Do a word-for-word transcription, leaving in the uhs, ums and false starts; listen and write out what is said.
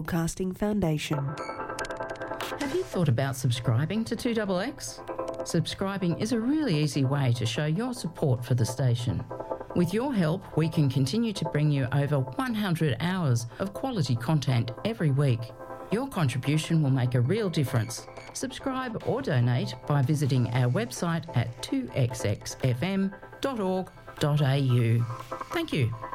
Broadcasting Foundation. Have you thought about subscribing to two X X? Subscribing is a really easy way to show your support for the station. With your help, we can continue to bring you over one hundred hours of quality content every week. Your contribution will make a real difference. Subscribe or donate by visiting our website at two x x f m dot org dot a u. Thank you.